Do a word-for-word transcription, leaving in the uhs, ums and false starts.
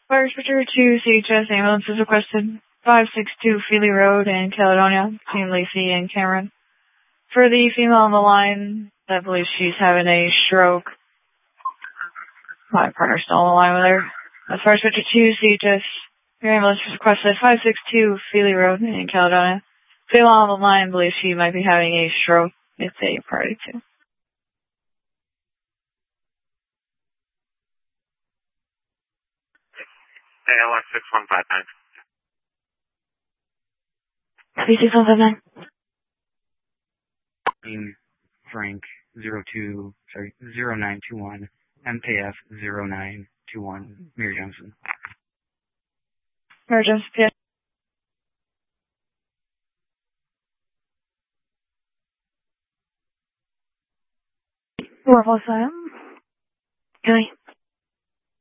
Fire Switcher to C H S ambulance is requested. five six two Feely Road in Caledonia, between Lacey and Cameron. For the female on the line that believes she's having a stroke. My partner's still on the line with her. That's Fire Switcher to C H S. Your ambulance is requested. five six two Feely Road in Caledonia. Female on the line believes she might be having a stroke. It's a priority two. A L S six one five nine. six one five nine. Frank zero two sorry zero nine two one M K F zero nine two one Mary Johnson. Mary Johnson, yeah. Four plus I am. Really?